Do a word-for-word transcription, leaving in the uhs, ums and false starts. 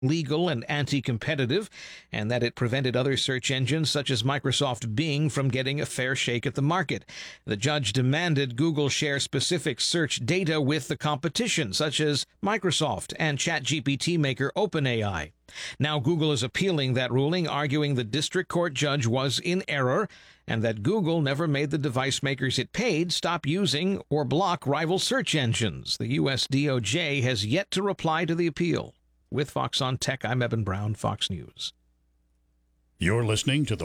illegal and anti-competitive, and that it prevented other search engines such as Microsoft Bing from getting a fair shake at the market. The judge demanded Google share specific search data with the competition, such as Microsoft and ChatGPT maker OpenAI. Now Google is appealing that ruling, arguing the district court judge was in error and that Google never made the device makers it paid stop using or block rival search engines. The U S D O J has yet to reply to the appeal. With Fox on Tech, I'm Eben Brown, Fox News. You're listening to the